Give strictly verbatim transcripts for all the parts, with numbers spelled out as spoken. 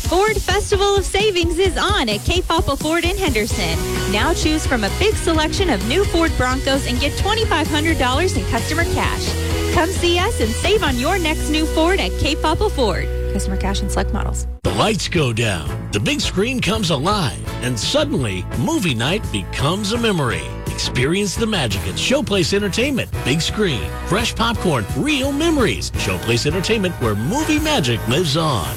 Ford Festival of Savings is on at Cape Apple Ford in Henderson. Now choose from a big selection of new Ford Broncos and get twenty-five hundred dollars in customer cash. Come see us and save on your next new Ford at Cape Apple Ford. Customer cash and select models. The lights go down, the big screen comes alive, and suddenly, movie night becomes a memory. Experience the magic at Showplace Entertainment. Big screen, fresh popcorn, real memories. Showplace Entertainment, where movie magic lives on.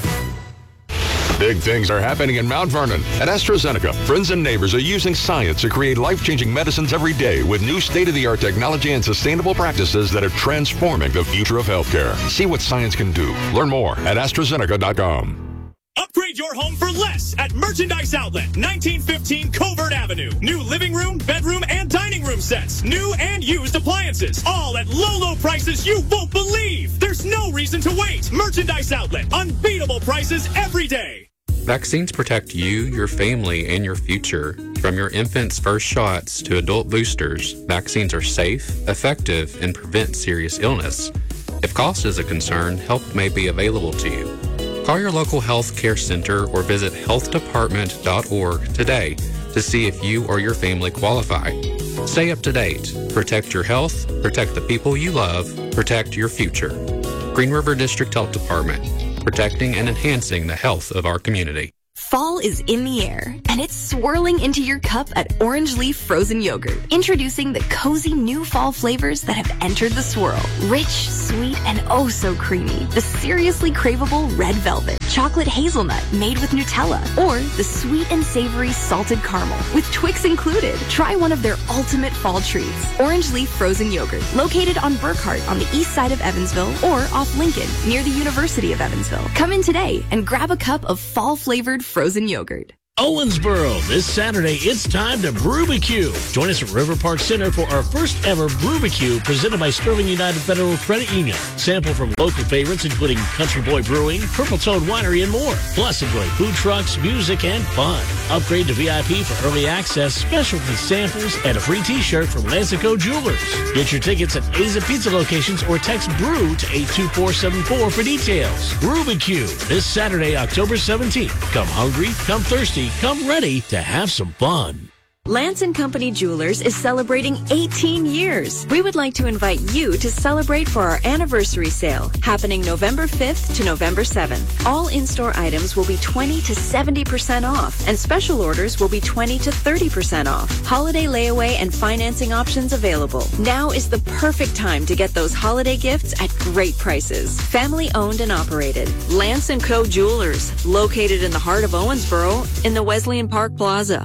Big things are happening in Mount Vernon. At AstraZeneca, friends and neighbors are using science to create life-changing medicines every day with new state-of-the-art technology and sustainable practices that are transforming the future of healthcare. See what science can do. Learn more at AstraZeneca dot com. Upgrade your home for less at Merchandise Outlet, nineteen fifteen Covert Avenue. New living room, bedroom, and dining room sets. New and used appliances. All at low, low prices you won't believe. There's no reason to wait. Merchandise Outlet. Unbeatable prices every day. Vaccines protect you, your family, and your future. From your infant's first shots to adult boosters, vaccines are safe, effective, and prevent serious illness. If cost is a concern, help may be available to you. Call your local health care center or visit health department dot org today to see if you or your family qualify. Stay up to date. Protect your health, protect the people you love, protect your future. Green River District Health Department, protecting and enhancing the health of our community. Fall is in the air, and it's swirling into your cup at Orange Leaf Frozen Yogurt. Introducing the cozy new fall flavors that have entered the swirl. Rich, sweet, and oh so creamy. The seriously craveable Red Velvet. Chocolate hazelnut made with Nutella. Or the sweet and savory salted caramel with Twix included. Try one of their ultimate fall treats. Orange Leaf Frozen Yogurt. Located on Burkhart on the east side of Evansville or off Lincoln near the University of Evansville. Come in today and grab a cup of fall-flavored frozen yogurt. Owensboro, this Saturday, it's time to Brewbecue. Join us at River Park Center for our first ever Brewbecue presented by Sterling United Federal Credit Union. Sample from local favorites including Country Boy Brewing, Purple Toad Winery, and more. Plus, enjoy food trucks, music, and fun. Upgrade to V I P for early access, specialty samples, and a free t-shirt from Lansico Jewelers. Get your tickets at Aza Pizza locations or text BREW to eight two four seven four for details. Brewbecue, this Saturday, October seventeenth. Come hungry, come thirsty, come ready to have some fun. Lance and Company Jewelers is celebrating eighteen years. We would like to invite you to celebrate for our anniversary sale, happening November fifth to November seventh. All in-store items will be twenty to seventy percent off, and special orders will be twenty to thirty percent off. Holiday layaway and financing options available. Now is the perfect time to get those holiday gifts at great prices. Family owned and operated. Lance and Co. Jewelers, located in the heart of Owensboro in the Wesleyan Park Plaza.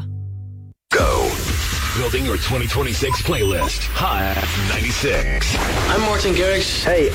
Go. Building your twenty twenty-six playlist. High ninety-six. I'm Martin Garrix. Hey,